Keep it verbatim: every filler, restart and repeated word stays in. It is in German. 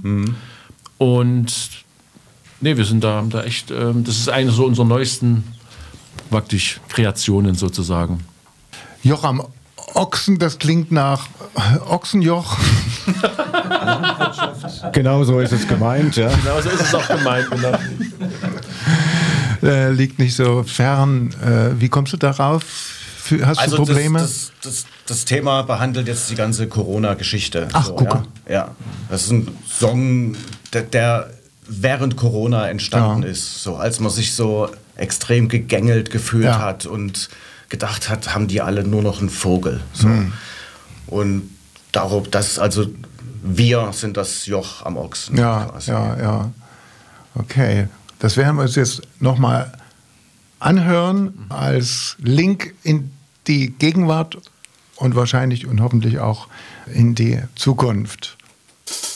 Mhm. Und nee, wir sind da, haben da echt, ähm, das ist eine so unserer neuesten praktisch Kreationen sozusagen. Joch am Ochsen, das klingt nach Ochsenjoch. Genau so ist es gemeint. Ja. Genau so ist es auch gemeint. Genau. Äh, liegt nicht so fern. Äh, wie kommst du darauf? Für, hast also du Probleme? Das, das, das, das Thema behandelt jetzt die ganze Corona-Geschichte. Ach, so, gucke. Ja? Ja, das ist ein Song, der, der während Corona entstanden Ja. ist. So, als man sich so extrem gegängelt gefühlt Ja. hat und gedacht hat, haben die alle nur noch einen Vogel. So. Hm. Und darum, das also wir sind das Joch am Ochsen. Ja, quasi. ja, ja. Okay. Das werden wir uns jetzt nochmal anhören als Link in die Gegenwart und wahrscheinlich und hoffentlich auch in die Zukunft.